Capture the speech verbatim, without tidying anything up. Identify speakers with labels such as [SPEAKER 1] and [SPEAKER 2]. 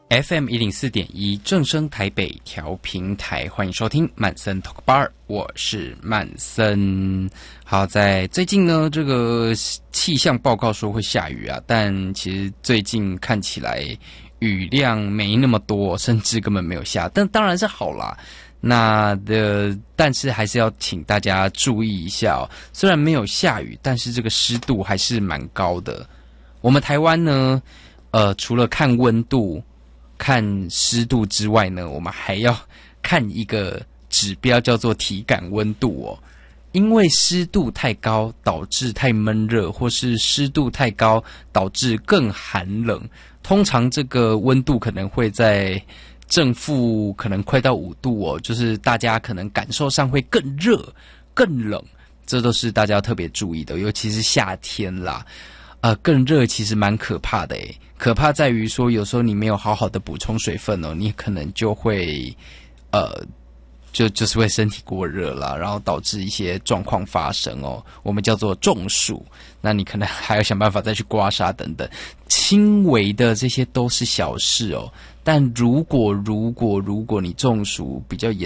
[SPEAKER 1] F M 一零四点一正声台北调频台，欢迎收听曼森 Talk Bar， 我是曼森。好，在最近呢，这个气象报告说会下雨啊，但其实最近看起来雨量没那么多，甚至根本没有下，但当然是好啦。那的，但是还是要请大家注意一下哦。虽然没有下雨，但是这个湿度还是蛮高的。我们台湾呢，呃，除了看温度、看湿度之外呢，我们还要看一个指标，叫做体感温度哦。因为湿度太高，导致太闷热，或是湿度太高，导致更寒冷。通常这个温度可能会在正负可能快到五度哦，就是大家可能感受上会更热、更冷，这都是大家要特别注意的，尤其是夏天啦。呃，更热其实蛮可怕的诶，可怕在于说有时候你没有好好的补充水分哦，你可能就会呃。就就是会身体过热啦，然后导致一些状况发生哦，我们叫做中暑。那你可能还要想办法再去刮痧等等，轻微的这些都是小事哦。但如果如果如果你中暑比较严